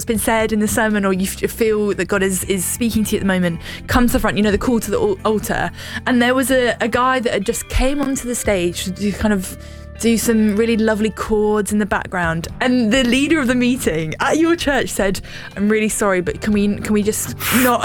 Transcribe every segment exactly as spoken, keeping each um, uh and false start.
been said in the sermon, or you feel that God is, is speaking to you at the moment, come to the front, you know, the call to the altar. And there was a, a guy that had just came onto the stage to do kind of do some really lovely chords in the background, and the leader of the meeting at your church said, "I'm really sorry, but can we can we just not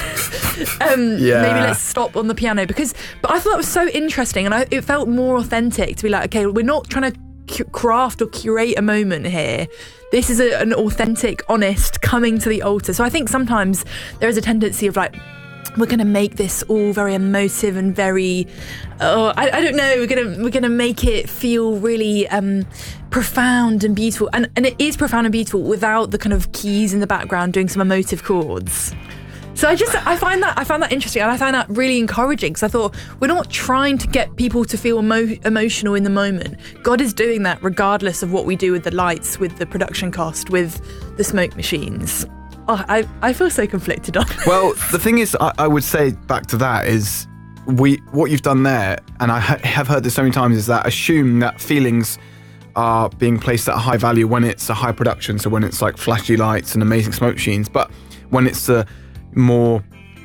um yeah. maybe let's stop on the piano," because but I thought that was so interesting, and I, it felt more authentic to be like, okay, we're not trying to craft or curate a moment here. This is a, an authentic, honest coming to the altar. So I think sometimes there is a tendency of like, we're going to make this all very emotive and very, oh, I, I don't know, we're going to we're going to make it feel really um, profound and beautiful. And, and it is profound and beautiful without the kind of keys in the background doing some emotive chords. So I just, I find that, I found that interesting, and I find that really encouraging, because I thought, we're not trying to get people to feel emo- emotional in the moment. God is doing that regardless of what we do with the lights, with the production cost, with the smoke machines. Oh, I, I feel so conflicted on this. Well, the thing is, I, I would say back to that is, we what you've done there, and I ha- have heard this so many times, is that assume that feelings are being placed at a high value when it's a high production, so when it's like flashy lights and amazing smoke machines, but when it's a more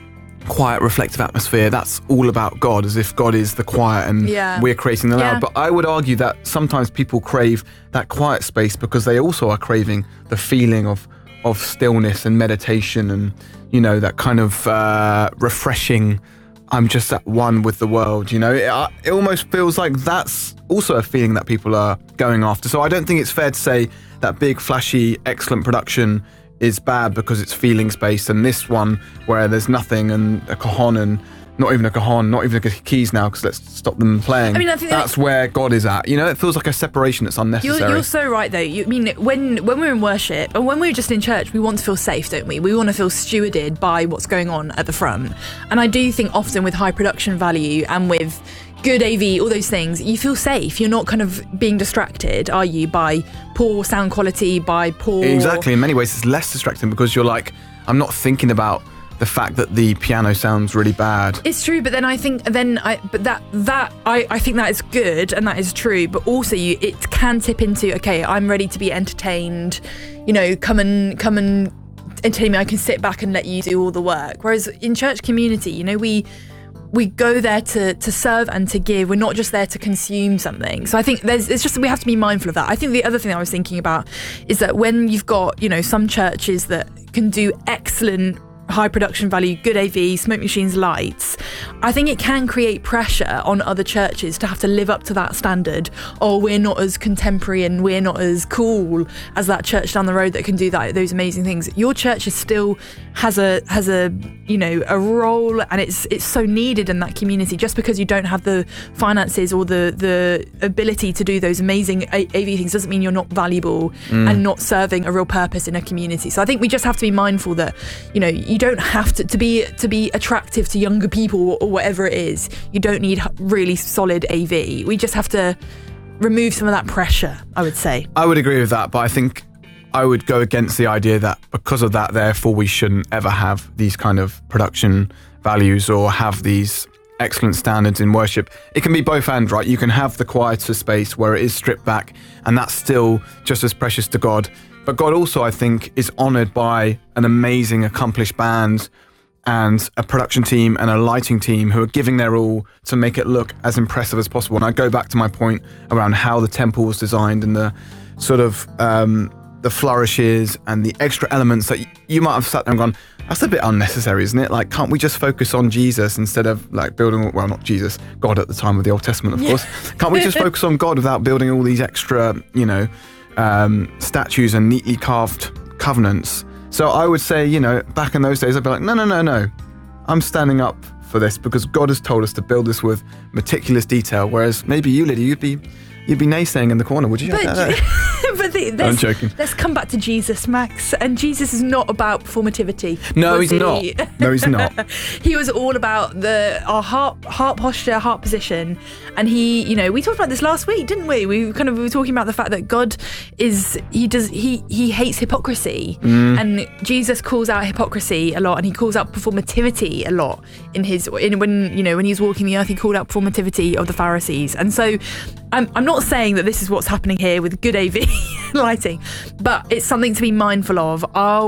quiet, reflective atmosphere, that's all about God, as if God is the quiet and yeah. we're creating the loud. Yeah. But I would argue that sometimes people crave that quiet space because they also are craving the feeling of of stillness and meditation, and you know, that kind of uh, refreshing, I'm just at one with the world, you know. It, it almost feels like that's also a feeling that people are going after. So I don't think it's fair to say that big, flashy, excellent production is bad because it's feelings based, and this one where there's nothing and a cajon, and not even a cajon, not even a keys now, because let's stop them playing. I mean, I think that's that, where God is at. You know, it feels like a separation that's unnecessary. You're, you're so right, though. You I mean when when we're in worship and when we're just in church, we want to feel safe, don't we? We want to feel stewarded by what's going on at the front. And I do think often with high production value and with good A V, all those things, you feel safe. You're not kind of being distracted, are you, by poor sound quality, by poor... Exactly. In many ways, it's less distracting because you're like, I'm not thinking about the fact that the piano sounds really bad. It's true, but then I think then I but that that I, I think that is good and that is true, but also you it can tip into, okay, I'm ready to be entertained, you know, come and come and entertain me, I can sit back and let you do all the work. Whereas in church community, you know, we we go there to to serve and to give. We're not just there to consume something. So I think there's it's just we have to be mindful of that. I think the other thing I was thinking about is that when you've got, you know, some churches that can do excellent high production value, good A V, smoke machines, lights, I think it can create pressure on other churches to have to live up to that standard. Oh, we're not as contemporary and we're not as cool as that church down the road that can do that, those amazing things. Your church is still has a has a you know a role, and it's it's so needed in that community. Just because you don't have the finances or the the ability to do those amazing A V things doesn't mean you're not valuable mm. and not serving a real purpose in a community. So I think we just have to be mindful that, you know, you don't have to to be to be attractive to younger people or whatever it is. You don't need really solid A V. We just have to remove some of that pressure, I would say. I would agree with that, but I think I would go against the idea that because of that, therefore we shouldn't ever have these kind of production values or have these excellent standards in worship. It can be both and, right? You can have the quieter space where it is stripped back, and that's still just as precious to God. But God also, I think, is honoured by an amazing, accomplished band and a production team and a lighting team who are giving their all to make it look as impressive as possible. And I go back to my point around how the temple was designed and the sort of um, the flourishes and the extra elements that you might have sat there and gone, that's a bit unnecessary, isn't it? Like, can't we just focus on Jesus instead of like building, well, not Jesus, God at the time of the Old Testament, of course. Can't we just focus on God without building all these extra, you know, um, statues and neatly carved covenants? So I would say, you know, back in those days, I'd be like, no, no, no, no. I'm standing up for this because God has told us to build this with meticulous detail. Whereas maybe you, Lydia, you'd be you'd be naysaying in the corner, would you? But, but the, I'm joking. Let's come back to Jesus, Max. And Jesus is not about performativity. No, he's he? not. No, he's not. He was all about the our heart, heart posture, heart position. And he, you know, we talked about this last week, didn't we? We kind of we were talking about the fact that God is, he does, he he hates hypocrisy. Mm. And Jesus calls out hypocrisy a lot, and he calls out performativity a lot in his, in when, you know, when he's walking the earth, he called out performativity of the Pharisees. And so I'm, I'm not saying that this is what's happening here with good A V lighting, but it's something to be mindful of. Are